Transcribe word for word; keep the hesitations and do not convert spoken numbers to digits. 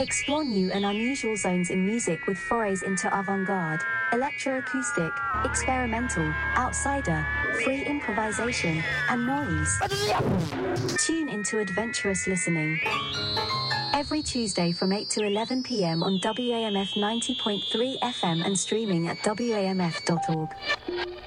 Explore new and unusual zones in music with forays into avant-garde, electroacoustic, experimental, outsider, free improvisation, and noise. Tune into adventurous listening. Every Tuesday from eight to eleven p.m. on W A M F ninety point three F M and streaming at W A M F dot org.